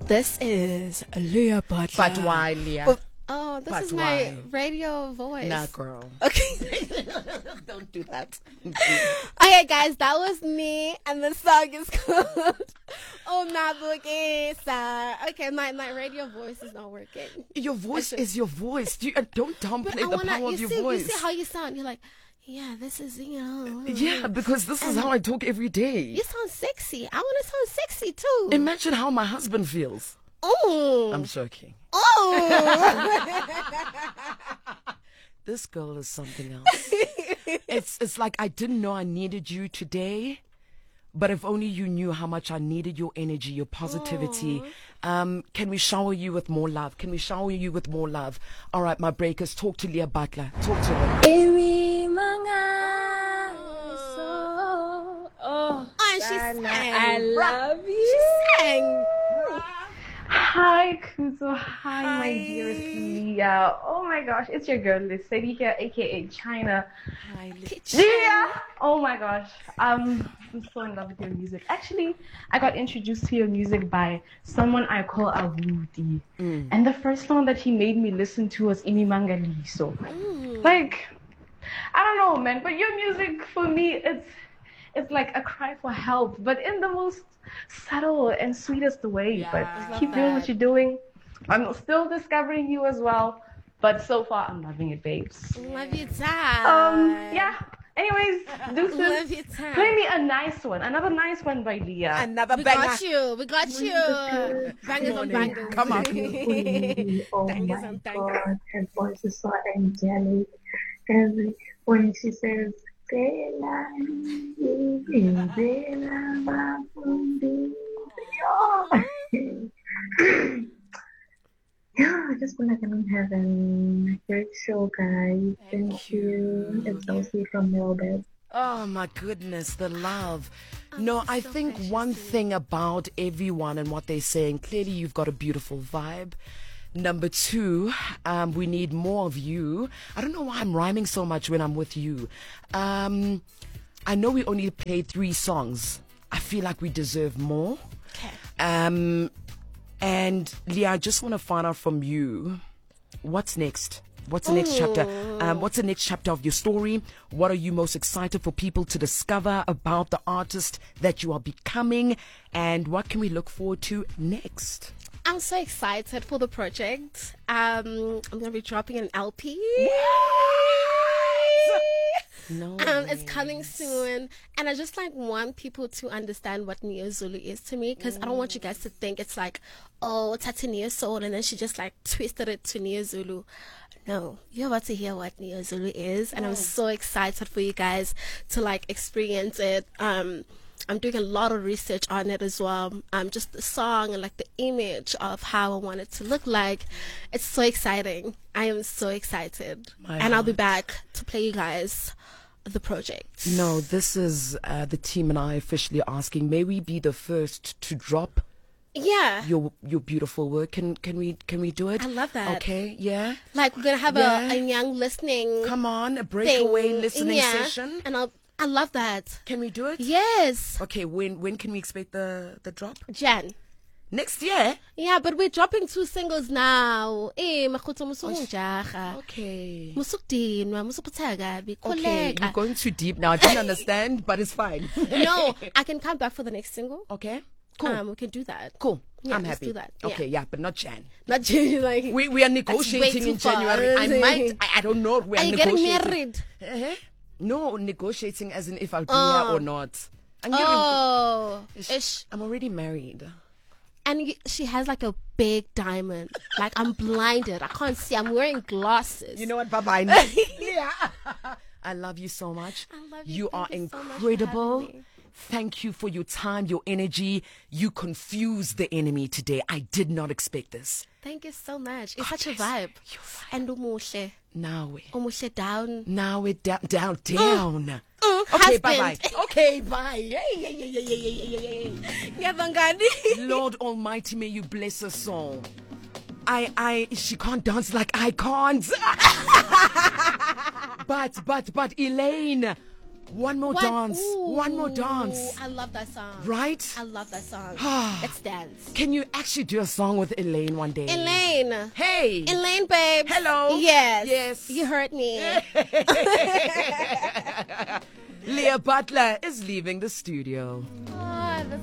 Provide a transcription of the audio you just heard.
This is Leah Butler. But why, Leah? Oh, this But is my radio voice. Nah, girl. Okay. Don't do that. Okay, guys, that was me, and the song is called Oh Mabukisa. Okay, my radio voice is not working. Your voice is your voice. Don't downplay the power of your voice. You see how you sound. You're like, yeah, this is, Yeah, because this is how I talk every day. You sound sexy. I want to sound sexy, too. Imagine how my husband feels. Oh. I'm joking. Oh. This girl is something else. It's like I didn't know I needed you today, but if only you knew how much I needed your energy, your positivity. Can we shower you with more love? Can we shower you with more love? All right, my breakers, talk to Leah Butler. Talk to her. And she sang. I love you. She sang. Hi, Kuzo. Hi, my dearest Leah. Oh my gosh, it's your girl, Liz Sadie here, aka China. Hi, Leah! Oh my gosh. I'm so in love with your music. Actually, I got introduced to your music by someone I call Awudi. And the first song that he made me listen to was Imimangaliso. Like, I don't know, man, but your music for me, it's like a cry for help, but in the most subtle and sweetest way. Yeah, But keep doing what you're doing. I'm still discovering you as well, but so far I'm loving it, babes. Love you, time. Yeah. Anyways, deuces. Love you, time. Play me a nice one, another nice one by Leah. Another We banger. got you. We got you. Bangers on bangers. Come on. Oh Bangers my on bangers. God, her voice is so angelic. And when she says, Bella, Bella, yeah, I just feel like I'm in heaven. Great show, guys. Thank you. It's Elsie from Melbourne. Oh my goodness, the love. No, I think one thing about everyone and what they're saying, clearly you've got a beautiful vibe. Number two, we need more of you. I don't know why I'm rhyming so much when I'm with you. I know we only played 3 songs. I feel like we deserve more. Okay. And Leah, I just want to find out from you, what's next? What's the next chapter? What's the next chapter of your story? What are you most excited for people to discover about the artist that you are becoming? And what can we look forward to next? I'm so excited for the project. I'm going to be dropping an LP. No. It's coming soon, and I just want people to understand what Neo Zulu is to me, because I don't want you guys to think it's like, oh, Tati Neo Soul, and then she just twisted it to Neo Zulu. No, you're about to hear what Neo Zulu is, and I'm so excited for you guys to experience it. I'm doing a lot of research on it as well. Just the song and the image of how I want it to look like. It's so exciting. I am so excited, and I'll be back to play you guys the project. No, this is the team and I officially asking, may we be the first to drop your beautiful work? Can we do it? I love that. Okay, yeah. We're gonna have a young listening. Come on, a breakaway thing. listening session. And I love that. Can we do it? Yes. Okay, when can we expect the drop? Jan. Next year? Yeah, but we're dropping 2 singles now. Makhuto musunjaga. Okay. Musukdinwa, musukuthaka, Okay, bikhuleka. you're going too deep now. I didn't understand, but it's fine. No, I can come back for the next single. Okay, cool. We can do that. Cool. Yeah, I'm let's happy. do that. Okay, yeah, but not Jan. Not Jan, We are negotiating too in January. far. I don't know. We are Are you getting negotiating. married? No, negotiating as in if I'll be here or not. Oh, I'm already married. and she has a big diamond. I'm blinded. I can't see. I'm wearing glasses. You know what? Bye-bye. Yeah. I love you so much. I love you. You Thank are you so much for incredible. having me. Thank you for your time, your energy. You confused the enemy today. I did not expect this. Thank you so much. It's such a vibe. And umuhle. Umuhle down. Now we're down. Okay, husband. bye-bye. Okay, bye. Lord Almighty, may you bless her soul. She can't dance like I can't. But Elaine, One more dance. One more dance. I love that song. Right? I love that song. Let's dance. Can you actually do a song with Elaine one day? Elaine. Hey. Elaine, babe. Hello. Yes. Yes. You heard me. Leah Butler is leaving the studio.